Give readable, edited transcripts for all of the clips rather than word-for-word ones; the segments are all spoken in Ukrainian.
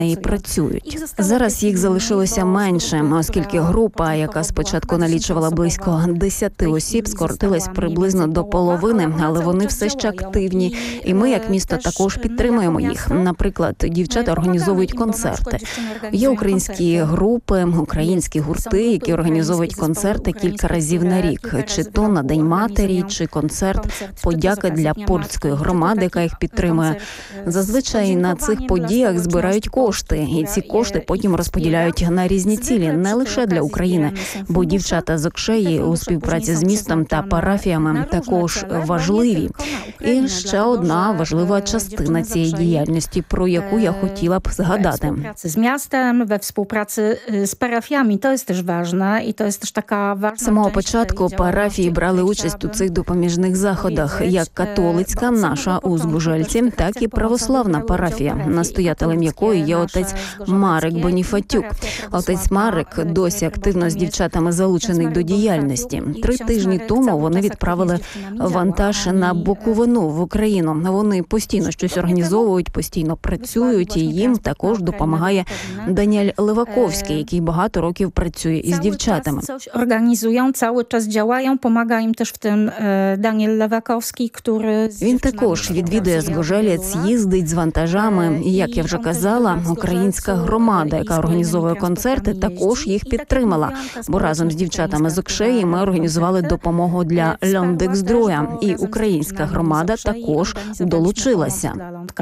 і працюють. Зараз їх залишилося менше, оскільки група, яка спочатку налічувала близько 10 осіб, скоротилась приблизно до половини, але вони все ще активні. І ми, як місто, також підтримуємо їх. Наприклад, дівчата організовують концерти. Є українські групи, українські гурти, які організовують концерти кілька разів на рік. Чи то на День матері, чи концерт подяки для польської громади, яка їх підтримує. Зазвичай на цих подіях збирають кошти, і ці кошти потім розподіляють на різні цілі, не лише для України, бо дівчата з Окшеї у співпраці з містом та парафіями також важливі. І ще одна важлива частина цієї діяльності, про яку я хотіла б згадати. З містом, в співпраці з парафіями, це теж важливо, і це теж така важлива. З самого початку парафії брали участь у цих допоміжних заходах, як католицька, наша у Збужельці, так і православна парафія, настоятелем якої є отець Марек Боніфатюк. Отець Марек досі активно з дівчатами залучений до діяльності. 3 тижні тому вони відправили вантаж на Буковину в Україну. Вони постійно щось організовують, постійно працюють, і їм також допомагає Даніель Леваковський, який багато років працює із дівчатами. Організують, цілий час діють, допомагає їм теж в тим Даніель Леваковський, який... Він також відвідує Збужелець, їздить з вантажами. І, як я вже казала, українська громада, яка організовує концерти, також їх підтримала. Бо разом з дівчатами з Окшеї ми організували допомогу для Льондекс-Здроя. І українська громада також долучилася.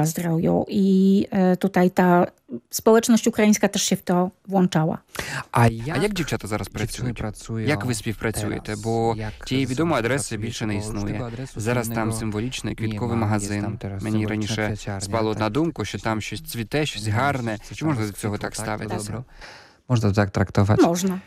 І тут та społeczność українська теж się w to włączała. А як дівчата зараз працюють? Як ви співпрацюєте? Бо тієї відомої адреси більше не існує. Зараз там символічний квітковий магазин. Мені раніше спало на думку, що там щось цвіте, щось гарне. Чи можна до цього так ставитися? Можна так трактувати? Можна.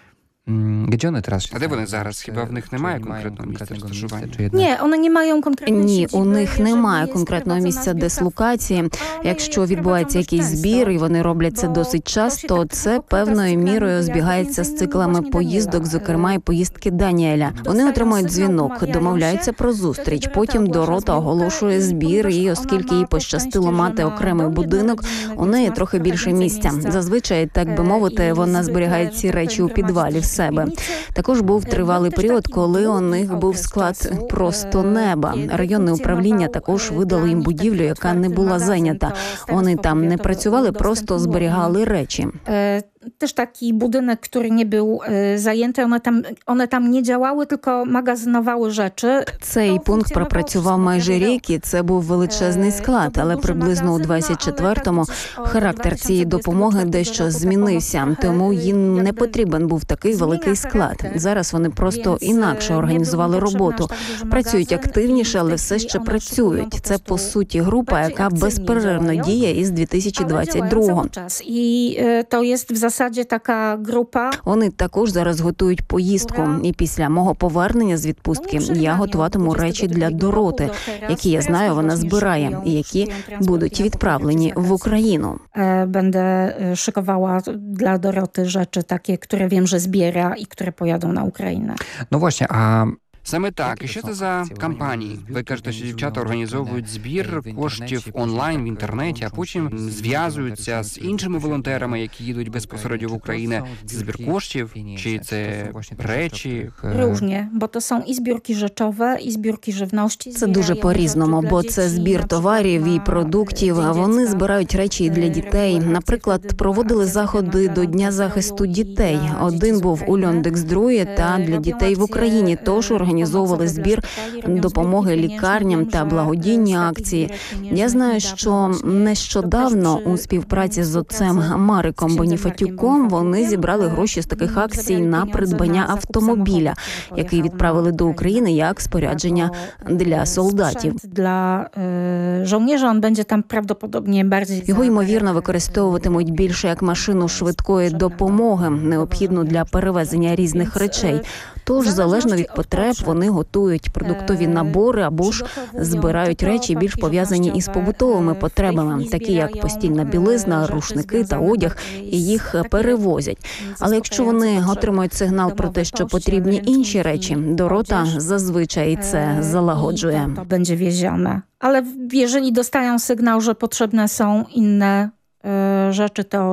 А де вони зараз? Хіба в них немає конкретного місця розташування? Ні, вони не мають конкретного Ні, у них немає конкретного місця дислокації. Якщо відбувається якийсь збір, і вони роблять це досить часто, це певною мірою збігається з циклами поїздок, зокрема і поїздки Даніеля. Вони отримують дзвінок, домовляються про зустріч, потім Дорота оголошує збір, і оскільки їй пощастило мати окремий будинок, у неї трохи більше місця. Зазвичай, так би мовити, вона зберігає ці речі у підвалі в себе. Також був тривалий період, коли у них був склад просто неба. Районне управління також видало їм будівлю, яка не була зайнята. Вони там не працювали, просто зберігали речі. Też taki budynek, który nie był zajęty, one tam nie działały, tylko magazynowały rzeczy. Цей пункт пропрацював майже рік, і це був величезний склад, але приблизно у 24-му характер цієї допомоги дещо змінився, тому їм не потрібен був такий великий склад. Зараз вони просто інакше організували роботу. Працюють активніше, але все ще працюють. Це, по суті, група, яка безперервно діє із 2022-го. І то є в засаді така група. Вони також зараз готують поїздку. І після мого повернення з відпустки я готуватиму речі для Дороти, які, я знаю, вона збирає, і які будуть відправлені в Україну. Będę szykowała dla Doroty rzeczy takie, które wiem, że zbiera i które pojadą na Ukrainę. No właśnie, a Саме так. І що це за кампанії? Ви кажете, що дівчата організовують збір коштів онлайн в інтернеті, а потім зв'язуються з іншими волонтерами, які їдуть безпосередньо в Україну. Це збір коштів? Чи це речі? Różnie, bo to są i zbiórki rzeczowe, i zbiórki żywności. Це дуже по-різному, бо це збір товарів і продуктів, а вони збирають речі і для дітей. Наприклад, проводили заходи до Дня захисту дітей. Один був у Льондекс-Здруї та для дітей в Україні, тож організовували збір допомоги лікарням та благодійні акції. Я знаю, що нещодавно у співпраці з отцем Мариком Боніфатюком вони зібрали гроші з таких акцій на придбання автомобіля, який відправили до України як спорядження для солдатів. Для żołnierza on będzie tam prawdopodobnie bardziej. Його, ймовірно, використовуватимуть більше як машину швидкої допомоги, необхідну для перевезення різних речей. Тож, залежно від потреб, вони готують продуктові набори або ж збирають речі, більш пов'язані із побутовими потребами, такі як постільна білизна, рушники та одяг, і їх перевозять. Але якщо вони отримують сигнал про те, що потрібні інші речі, Дорота зазвичай це залагоджує. To będzie wiezione. Ale jeżeli dostają sygnał, że potrzebne są inne rzeczy to